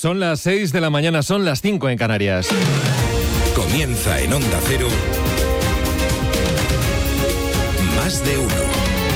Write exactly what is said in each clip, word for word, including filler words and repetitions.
Son las seis de la mañana, son las cinco en Canarias. Comienza en Onda Cero. Más de uno.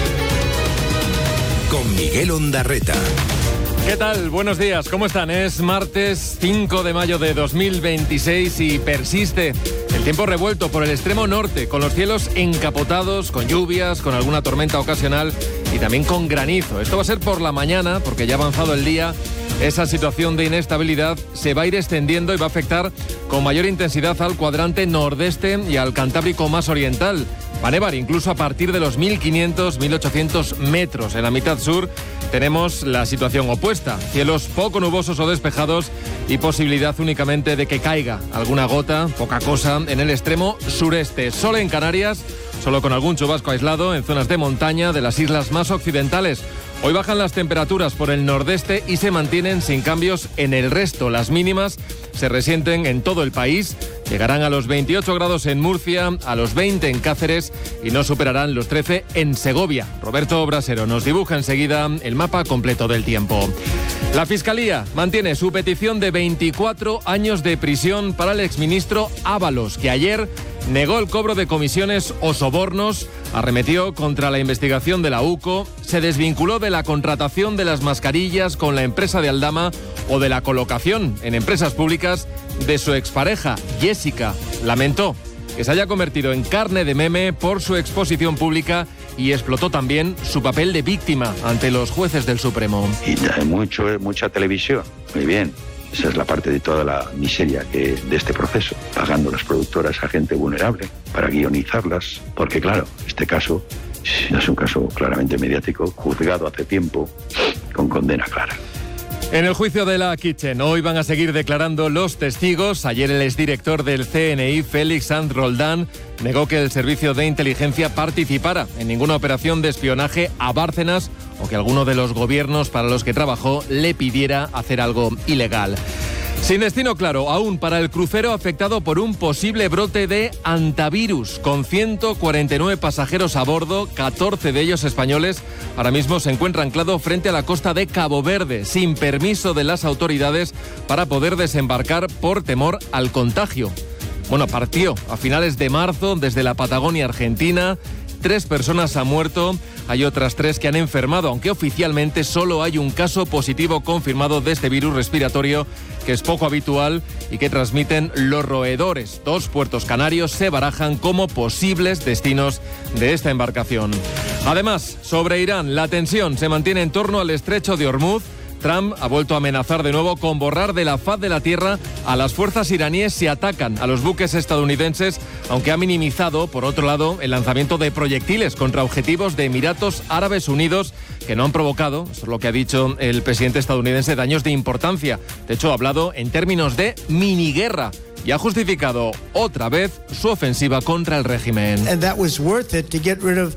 Con Miguel Ondarreta. ¿Qué tal? Buenos días, ¿cómo están? Es martes cinco de mayo de dos mil veintiséis y persiste el tiempo revuelto por el extremo norte, con los cielos encapotados, con lluvias, con alguna tormenta ocasional y también con granizo. Esto va a ser por la mañana, porque ya ha avanzado el día. Esa situación de inestabilidad se va a ir extendiendo y va a afectar con mayor intensidad al cuadrante nordeste y al Cantábrico más oriental. Va a nevar incluso a partir de los mil quinientos, mil ochocientos metros. En la mitad sur tenemos la situación opuesta. Cielos poco nubosos o despejados y posibilidad únicamente de que caiga alguna gota, poca cosa, en el extremo sureste. Sol en Canarias, solo con algún chubasco aislado en zonas de montaña de las islas más occidentales. Hoy bajan las temperaturas por el nordeste y se mantienen sin cambios en el resto. Las mínimas se resienten en todo el país. Llegarán a los veintiocho grados en Murcia, a los veinte en Cáceres y no superarán los trece en Segovia. Roberto Brasero nos dibuja enseguida el mapa completo del tiempo. La Fiscalía mantiene su petición de veinticuatro años de prisión para el exministro Ábalos, que ayer negó el cobro de comisiones o sobornos, arremetió contra la investigación de la U C O, se desvinculó de la contratación de las mascarillas con la empresa de Aldama o de la colocación en empresas públicas de su expareja, Jessica. Lamentó que se haya convertido en carne de meme por su exposición pública y explotó también su papel de víctima ante los jueces del Supremo. Y mucho, mucha televisión, muy bien. Esa es la parte de toda la miseria que, de este proceso, pagando las productoras a gente vulnerable para guionizarlas, porque claro, este caso es un caso claramente mediático, juzgado hace tiempo, con condena clara. En el juicio de la Kitchen, hoy van a seguir declarando los testigos. Ayer el exdirector del C N I, Félix Sanz Roldán, negó que el servicio de inteligencia participara en ninguna operación de espionaje a Bárcenas o que alguno de los gobiernos para los que trabajó le pidiera hacer algo ilegal. Sin destino claro aún para el crucero afectado por un posible brote de hantavirus, con ciento cuarenta y nueve pasajeros a bordo, catorce de ellos españoles. Ahora mismo se encuentra anclado frente a la costa de Cabo Verde, sin permiso de las autoridades para poder desembarcar por temor al contagio. Bueno, partió a finales de marzo desde la Patagonia Argentina. Tres personas han muerto, hay otras tres que han enfermado, aunque oficialmente solo hay un caso positivo confirmado de este virus respiratorio, que es poco habitual y que transmiten los roedores. Dos puertos canarios se barajan como posibles destinos de esta embarcación. Además, sobre Irán, la tensión se mantiene en torno al estrecho de Hormuz. Trump ha vuelto a amenazar de nuevo con borrar de la faz de la tierra a las fuerzas iraníes si atacan a los buques estadounidenses, aunque ha minimizado, por otro lado, el lanzamiento de proyectiles contra objetivos de Emiratos Árabes Unidos que no han provocado, esto es lo que ha dicho el presidente estadounidense, daños de importancia. De hecho, ha hablado en términos de miniguerra y ha justificado otra vez su ofensiva contra el régimen. And that was worth it to get rid of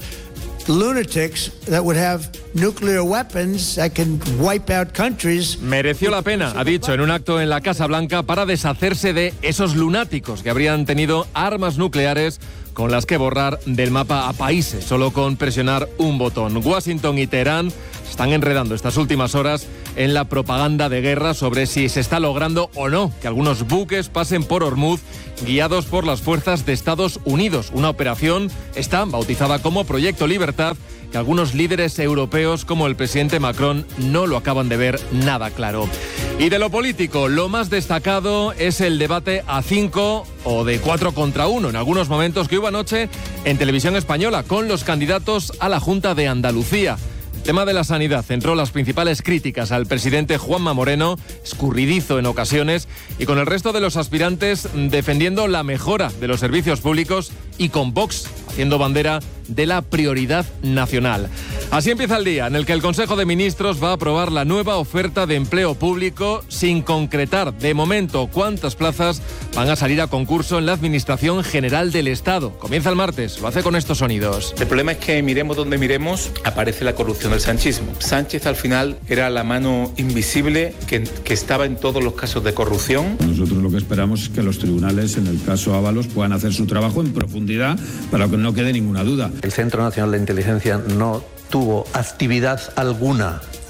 lunatics that would have nuclear weapons that can wipe out countries. Mereció la pena, ha dicho en un acto en la Casa Blanca, para deshacerse de esos lunáticos que habrían tenido armas nucleares con las que borrar del mapa a países, solo con presionar un botón. Washington y Teherán están enredando estas últimas horas en la propaganda de guerra sobre si se está logrando o no que algunos buques pasen por Hormuz guiados por las fuerzas de Estados Unidos. Una operación está bautizada como Proyecto Libertad, que algunos líderes europeos como el presidente Macron no lo acaban de ver nada claro. Y de lo político, lo más destacado es el debate a cinco o de cuatro contra uno en algunos momentos que hubo anoche en Televisión Española con los candidatos a la Junta de Andalucía. El tema de la sanidad centró las principales críticas al presidente Juanma Moreno, escurridizo en ocasiones, y con el resto de los aspirantes defendiendo la mejora de los servicios públicos y con Vox haciendo bandera de la prioridad nacional. Así empieza el día en el que el Consejo de Ministros va a aprobar la nueva oferta de empleo público sin concretar de momento cuántas plazas van a salir a concurso en la Administración General del Estado. Comienza el martes, lo hace con estos sonidos. El problema es que miremos donde miremos, aparece la corrupción del sanchismo. Sánchez al final era la mano invisible que, que estaba en todos los casos de corrupción. Nosotros lo que esperamos es que los tribunales en el caso Ábalos puedan hacer su trabajo en profundidad para que no quede ninguna duda. El Centro Nacional de Inteligencia no tuvo actividad alguna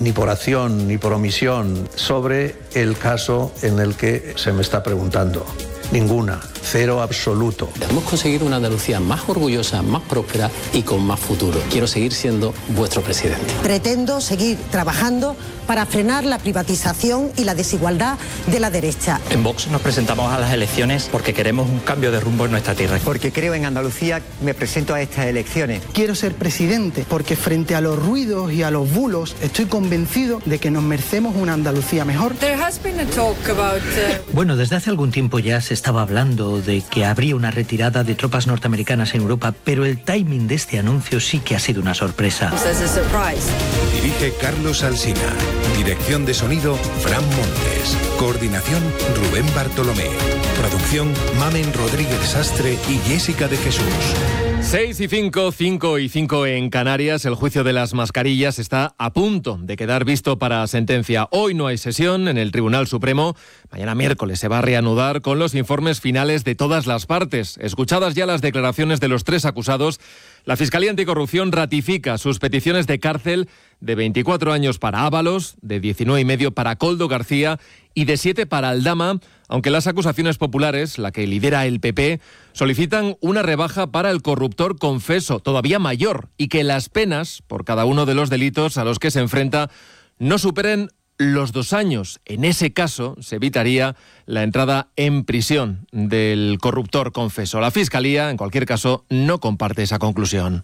ni por acción ni por omisión, sobre el caso en el que se me está preguntando. Ninguna, cero absoluto. Hemos conseguido una Andalucía más orgullosa, más próspera y con más futuro. Quiero seguir siendo vuestro presidente. Pretendo seguir trabajando para frenar la privatización y la desigualdad de la derecha. En Vox nos presentamos a las elecciones porque queremos un cambio de rumbo en nuestra tierra. Porque creo en Andalucía, me presento a estas elecciones. Quiero ser presidente porque frente a los ruidos y a los bulos estoy convencido de que nos merecemos una Andalucía mejor. Bueno, desde hace algún tiempo ya se estaba hablando de que habría una retirada de tropas norteamericanas en Europa, pero el timing de este anuncio sí que ha sido una sorpresa. Dirige Carlos Alsina. Dirección de sonido, Fran Montes. Coordinación, Rubén Bartolomé. Producción, Mamen Rodríguez Sastre y Jessica de Jesús. seis y cinco, cinco y cinco en Canarias. El juicio de las mascarillas está a punto de quedar visto para sentencia. Hoy no hay sesión en el Tribunal Supremo. Mañana miércoles se va a reanudar con los informes finales de todas las partes. Escuchadas ya las declaraciones de los tres acusados, la Fiscalía Anticorrupción ratifica sus peticiones de cárcel de veinticuatro años para Ábalos, de diecinueve y medio para Koldo García y de siete para Aldama, aunque las acusaciones populares, la que lidera el P P, solicitan una rebaja para el corruptor confeso, todavía mayor, y que las penas por cada uno de los delitos a los que se enfrenta no superen los dos años. En ese caso, se evitaría la entrada en prisión del corruptor confeso. La Fiscalía, en cualquier caso, no comparte esa conclusión.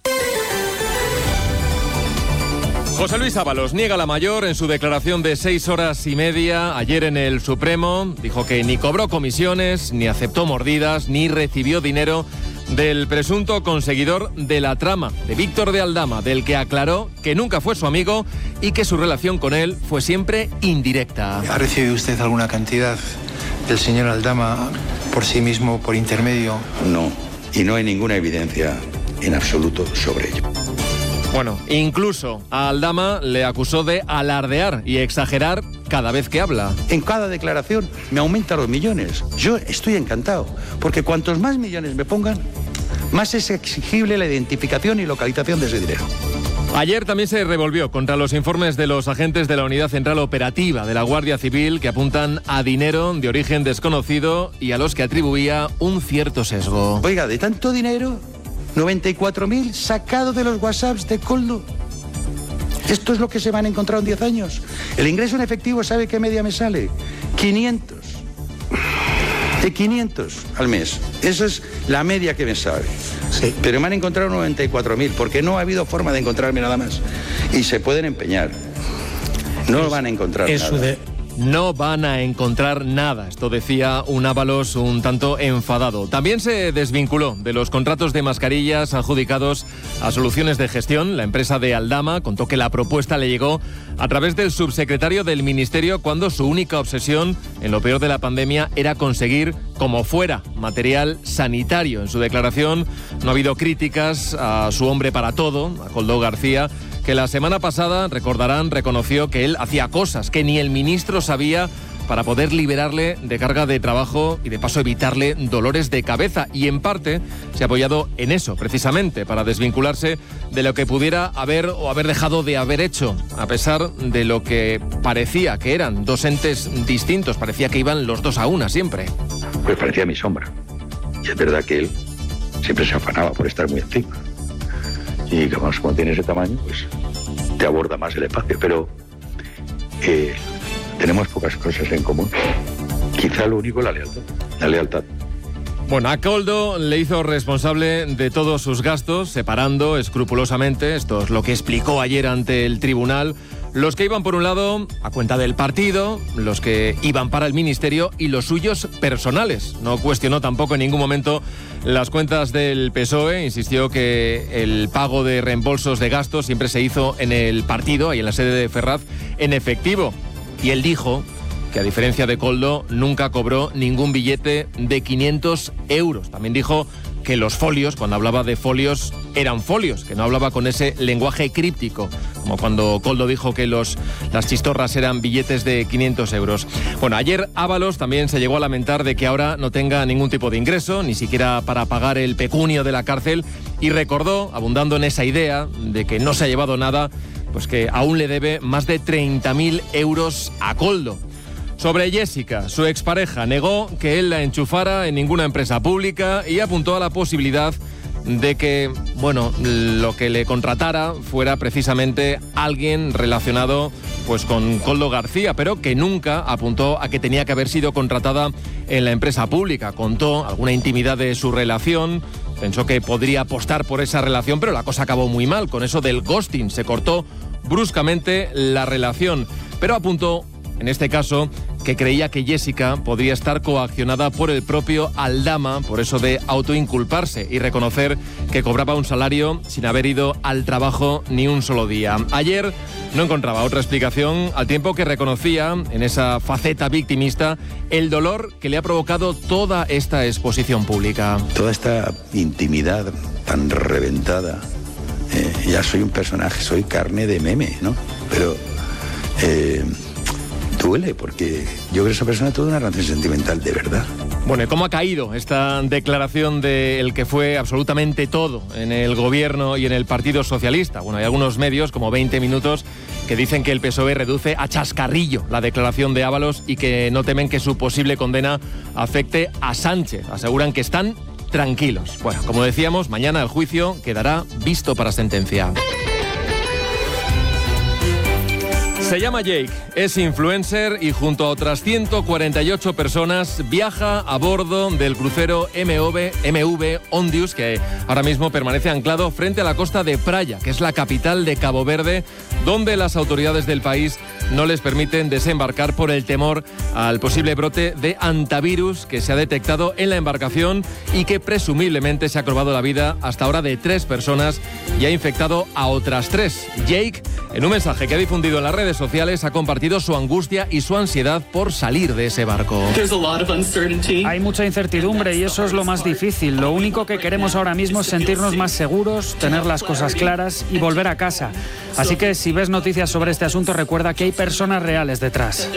José Luis Ábalos niega la mayor en su declaración de seis horas y media ayer en el Supremo. Dijo que ni cobró comisiones, ni aceptó mordidas, ni recibió dinero del presunto conseguidor de la trama, de Víctor de Aldama, del que aclaró que nunca fue su amigo y que su relación con él fue siempre indirecta. ¿Ha recibido usted alguna cantidad del señor Aldama por sí mismo, por intermedio? No, y no hay ninguna evidencia en absoluto sobre ello. Bueno, incluso a Aldama le acusó de alardear y exagerar cada vez que habla. En cada declaración me aumenta los millones. Yo estoy encantado, porque cuantos más millones me pongan, más es exigible la identificación y localización de ese dinero. Ayer también se revolvió contra los informes de los agentes de la Unidad Central Operativa de la Guardia Civil que apuntan a dinero de origen desconocido y a los que atribuía un cierto sesgo. Oiga, de tanto dinero, noventa y cuatro mil sacados de los WhatsApps de Koldo. Esto es lo que se van a encontrar en diez años. El ingreso en efectivo, ¿sabe qué media me sale? quinientos. De quinientos al mes. Esa es la media que me sale. Sí. Pero me han encontrado noventa y cuatro mil, porque no ha habido forma de encontrarme nada más. Y se pueden empeñar. No es, van a encontrar eso nada. De... No van a encontrar nada. Esto decía un Ábalos un tanto enfadado. También se desvinculó de los contratos de mascarillas adjudicados a Soluciones de Gestión. La empresa de Aldama contó que la propuesta le llegó a través del subsecretario del Ministerio cuando su única obsesión en lo peor de la pandemia era conseguir, como fuera, material sanitario. En su declaración no ha habido críticas a su hombre para todo, a Koldo García, que la semana pasada, recordarán, reconoció que él hacía cosas que ni el ministro sabía para poder liberarle de carga de trabajo y de paso evitarle dolores de cabeza. Y en parte se ha apoyado en eso, precisamente, para desvincularse de lo que pudiera haber o haber dejado de haber hecho, a pesar de lo que parecía que eran dos entes distintos, parecía que iban los dos a una siempre. Pues parecía mi sombra. Y es verdad que él siempre se afanaba por estar muy encima. Y como, como tiene ese tamaño, pues te aborda más el espacio. Pero eh, tenemos pocas cosas en común. Quizá lo único, la lealtad. La lealtad. Bueno, a Koldo le hizo responsable de todos sus gastos, separando escrupulosamente, esto es lo que explicó ayer ante el tribunal, los que iban por un lado a cuenta del partido, los que iban para el ministerio y los suyos personales. No cuestionó tampoco en ningún momento las cuentas del P S O E, insistió que el pago de reembolsos de gastos siempre se hizo en el partido, ahí en la sede de Ferraz, en efectivo. Y él dijo que a diferencia de Koldo nunca cobró ningún billete de quinientos euros. También dijo que los folios, cuando hablaba de folios, eran folios, que no hablaba con ese lenguaje críptico, como cuando Koldo dijo que los, las chistorras eran billetes de quinientos euros. Bueno, ayer Ábalos también se llegó a lamentar de que ahora no tenga ningún tipo de ingreso, ni siquiera para pagar el pecunio de la cárcel, y recordó, abundando en esa idea de que no se ha llevado nada, pues que aún le debe más de treinta mil euros a Koldo. Sobre Jessica, su expareja negó que él la enchufara en ninguna empresa pública y apuntó a la posibilidad de que, bueno, lo que le contratara fuera precisamente alguien relacionado pues con Koldo García, pero que nunca apuntó a que tenía que haber sido contratada en la empresa pública. Contó alguna intimidad de su relación, pensó que podría apostar por esa relación, pero la cosa acabó muy mal. Con eso del ghosting se cortó bruscamente la relación, pero apuntó, en este caso, que creía que Jessica podría estar coaccionada por el propio Aldama, por eso de autoinculparse y reconocer que cobraba un salario sin haber ido al trabajo ni un solo día. Ayer no encontraba otra explicación, al tiempo que reconocía en esa faceta victimista el dolor que le ha provocado toda esta exposición pública. Toda esta intimidad tan reventada, eh, ya soy un personaje, soy carne de meme, ¿no? Pero eh, duele, porque yo creo que esa persona tuvo una relación sentimental de verdad. Bueno, ¿y cómo ha caído esta declaración del que fue absolutamente todo en el gobierno y en el Partido Socialista? Bueno, hay algunos medios, como veinte minutos, que dicen que el P S O E reduce a chascarrillo la declaración de Ábalos y que no temen que su posible condena afecte a Sánchez. Aseguran que están tranquilos. Bueno, como decíamos, mañana el juicio quedará visto para sentencia. Se llama Jake, es influencer y junto a otras ciento cuarenta y ocho personas viaja a bordo del crucero M V, M V Ondius, que ahora mismo permanece anclado frente a la costa de Praia, que es la capital de Cabo Verde, donde las autoridades del país no les permiten desembarcar por el temor al posible brote de antivirus que se ha detectado en la embarcación y que presumiblemente se ha cobrado la vida hasta ahora de tres personas y ha infectado a otras tres. Jake, en un mensaje que ha difundido en las redes sociales, ha compartido su angustia y su ansiedad por salir de ese barco. Hay mucha incertidumbre y eso es lo más difícil. Lo único que queremos ahora mismo es sentirnos más seguros, tener las cosas claras y volver a casa. Así que si ves noticias sobre este asunto, recuerda que hay personas reales detrás.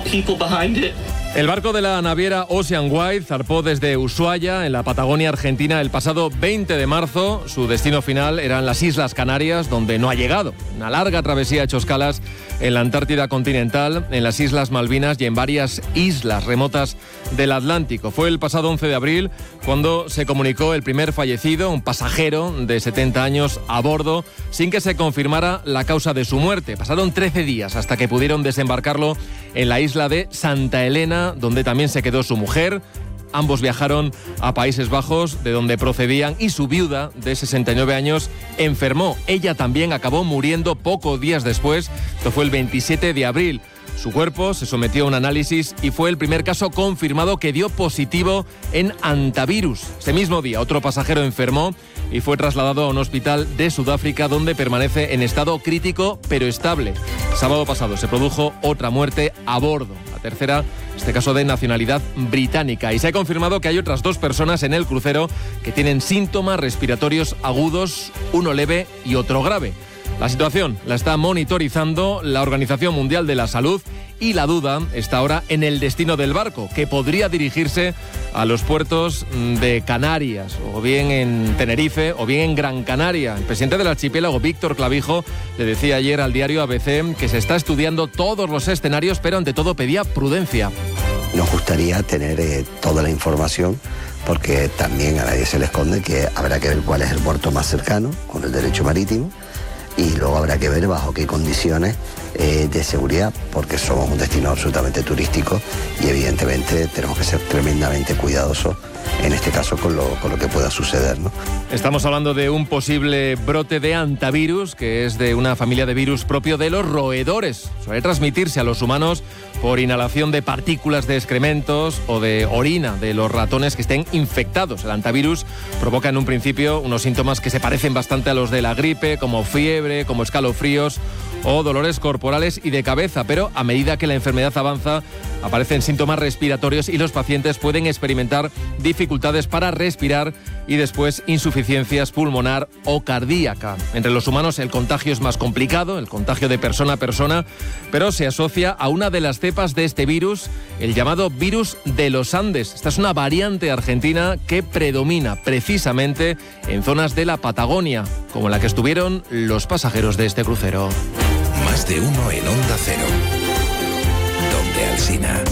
El barco de la naviera Ocean Wide zarpó desde Ushuaia, en la Patagonia Argentina, el pasado veinte de marzo. Su destino final eran las Islas Canarias, donde no ha llegado. Una larga travesía ha hecho escalas en la Antártida continental, en las Islas Malvinas y en varias islas remotas del Atlántico. Fue el pasado once de abril cuando se comunicó el primer fallecido, un pasajero de setenta años a bordo, sin que se confirmara la causa de su muerte. Pasaron trece días hasta que pudieron desembarcarlo en la isla de Santa Elena, donde también se quedó su mujer. Ambos viajaron a Países Bajos, de donde procedían, y su viuda, de sesenta y nueve años, enfermó. Ella también acabó muriendo pocos días después. Esto fue el veintisiete de abril. Su cuerpo se sometió a un análisis y fue el primer caso confirmado que dio positivo en antivirus. Ese mismo día, otro pasajero enfermó y fue trasladado a un hospital de Sudáfrica, donde permanece en estado crítico pero estable. Sábado pasado se produjo otra muerte a bordo, la tercera, este caso de nacionalidad británica. Y se ha confirmado que hay otras dos personas en el crucero que tienen síntomas respiratorios agudos, uno leve y otro grave. La situación la está monitorizando la Organización Mundial de la Salud y la duda está ahora en el destino del barco, que podría dirigirse a los puertos de Canarias, o bien en Tenerife, o bien en Gran Canaria. El presidente del archipiélago, Víctor Clavijo, le decía ayer al diario A B C que se está estudiando todos los escenarios, pero ante todo pedía prudencia. Nos gustaría tener eh, toda la información, porque también a nadie se le esconde que habrá que ver cuál es el puerto más cercano con el derecho marítimo, y luego habrá que ver bajo qué condiciones eh, de seguridad, porque somos un destino absolutamente turístico y evidentemente tenemos que ser tremendamente cuidadosos en este caso con lo, con lo que pueda suceder, ¿no? Estamos hablando de un posible brote de antivirus, que es de una familia de virus propio de los roedores. Suele transmitirse a los humanos por inhalación de partículas de excrementos o de orina de los ratones que estén infectados. El antivirus provoca en un principio unos síntomas que se parecen bastante a los de la gripe, como fiebre, como escalofríos o dolores corporales y de cabeza, pero a medida que la enfermedad avanza aparecen síntomas respiratorios y los pacientes pueden experimentar dificultades para respirar y después insuficiencias pulmonar o cardíaca. Entre los humanos el contagio es más complicado, el contagio de persona a persona, pero se asocia a una de las cepas de este virus, el llamado virus de los Andes. Esta es una variante argentina que predomina precisamente en zonas de la Patagonia, como la que estuvieron los pasajeros de este crucero. Más de uno en Onda Cero. Donde Alsina.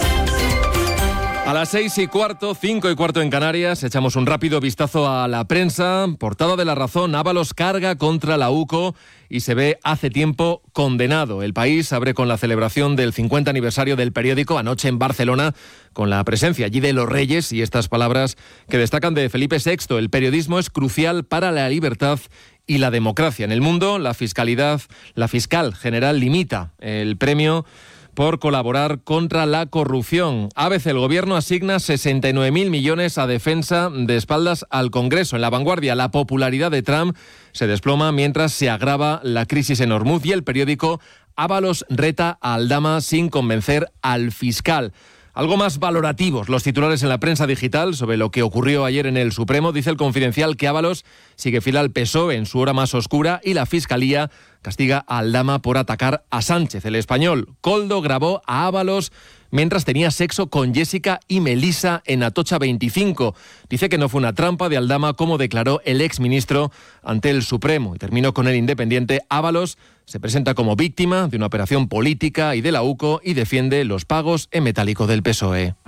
A las seis y cuarto, cinco y cuarto en Canarias, echamos un rápido vistazo a la prensa. Portada de La Razón, Ábalos carga contra la U C O y se ve hace tiempo condenado. El País abre con la celebración del cincuenta aniversario del periódico anoche en Barcelona, con la presencia allí de los Reyes y estas palabras que destacan de Felipe sexto. El periodismo es crucial para la libertad y la democracia. En el mundo, la fiscalidad, la fiscal general limita el premio por colaborar contra la corrupción. A B C, el Gobierno asigna sesenta y nueve mil millones a defensa de espaldas al Congreso. En La Vanguardia, la popularidad de Trump se desploma mientras se agrava la crisis en Hormuz. Y el periódico, Ábalos reta a Aldama sin convencer al fiscal. Algo más valorativos los titulares en la prensa digital sobre lo que ocurrió ayer en el Supremo. Dice El Confidencial que Ábalos sigue fiel al P S O E en su hora más oscura y la Fiscalía castiga a Aldama por atacar a Sánchez. El Español, Koldo grabó a Ábalos mientras tenía sexo con Jessica y Melisa en Atocha veinticinco. Dice que no fue una trampa de Aldama, como declaró el exministro ante el Supremo. Y terminó con El Independiente. Ábalos se presenta como víctima de una operación política y de la U C O y defiende los pagos en metálico del P S O E.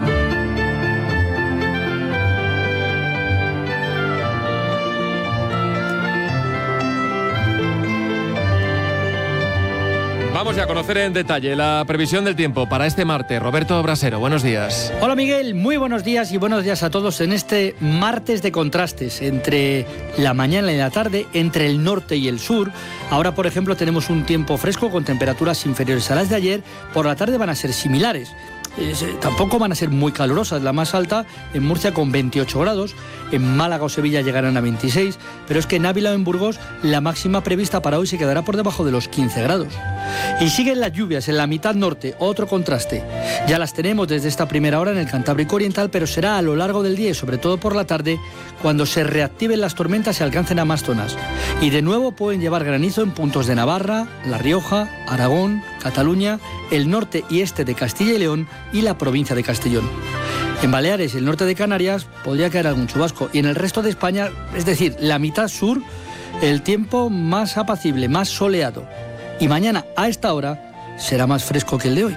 Vamos ya a conocer en detalle la previsión del tiempo para este martes. Roberto Brasero, buenos días. Hola Miguel, muy buenos días y buenos días a todos en este martes de contrastes entre la mañana y la tarde, entre el norte y el sur. Ahora, por ejemplo, tenemos un tiempo fresco con temperaturas inferiores a las de ayer. Por la tarde van a ser similares. Eh, tampoco van a ser muy calurosas. La más alta en Murcia con veintiocho grados, en Málaga o Sevilla llegarán a veintiséis, pero es que en Ávila o en Burgos la máxima prevista para hoy se quedará por debajo de los quince grados. Y siguen las lluvias en la mitad norte, otro contraste. Ya las tenemos desde esta primera hora en el Cantábrico Oriental, pero será a lo largo del día y sobre todo por la tarde cuando se reactiven las tormentas y alcancen a más zonas. Y de nuevo pueden llevar granizo en puntos de Navarra, La Rioja, Aragón, Cataluña, el norte y este de Castilla y León y la provincia de Castellón. En Baleares y el norte de Canarias podría caer algún chubasco y en el resto de España, es decir, la mitad sur, el tiempo más apacible, más soleado. Y mañana a esta hora será más fresco que el de hoy.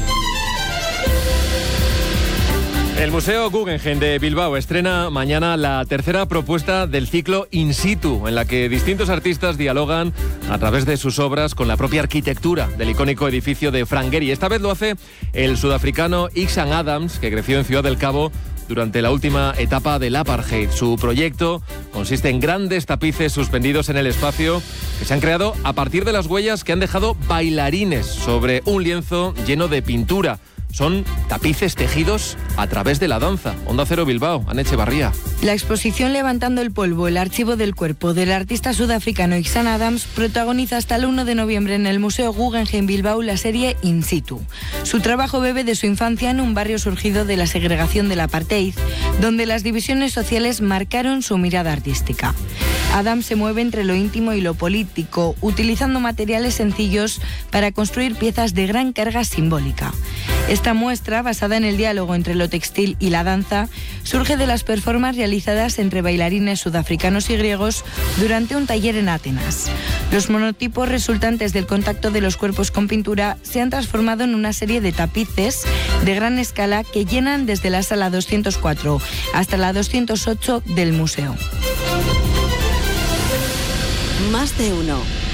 El Museo Guggenheim de Bilbao estrena mañana la tercera propuesta del ciclo In Situ, en la que distintos artistas dialogan a través de sus obras con la propia arquitectura del icónico edificio de Frank Gehry. Esta vez lo hace el sudafricano Ixan Adams, que creció en Ciudad del Cabo durante la última etapa del apartheid. Su proyecto consiste en grandes tapices suspendidos en el espacio que se han creado a partir de las huellas que han dejado bailarines sobre un lienzo lleno de pintura. Son tapices tejidos a través de la danza. Onda Cero Bilbao, Ana Echevarría. La exposición Levantando el polvo, el archivo del cuerpo del artista sudafricano Ixan Adams protagoniza hasta el uno de noviembre en el Museo Guggenheim Bilbao la serie In Situ. Su trabajo bebe de su infancia en un barrio surgido de la segregación del apartheid, donde las divisiones sociales marcaron su mirada artística. Adams se mueve entre lo íntimo y lo político, utilizando materiales sencillos para construir piezas de gran carga simbólica. Esta muestra, basada en el diálogo entre lo textil y la danza, surge de las performances realizadas entre bailarines sudafricanos y griegos durante un taller en Atenas. Los monotipos resultantes del contacto de los cuerpos con pintura se han transformado en una serie de tapices de gran escala que llenan desde la sala doscientos cuatro hasta la doscientos ocho del museo. Más de uno.